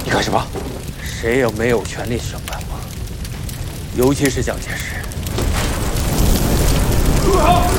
你干什么？ 谁也没有权利审判我，尤其是蒋介石。